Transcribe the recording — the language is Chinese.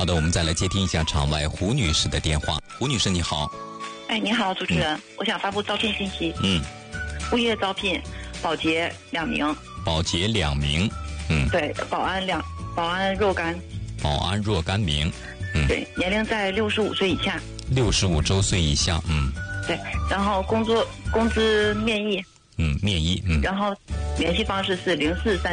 好的，我们再来接听一下场外胡女士的电话。胡女士你好。 哎，你好，主持人，我想发布招聘信息。物业招聘，保洁2名。 保洁2名。 对，保安若干。 保安若干名。 对，年龄在65岁以下。 65周岁以下。 对，然后工资面议。 面议。 然后联系方式是0432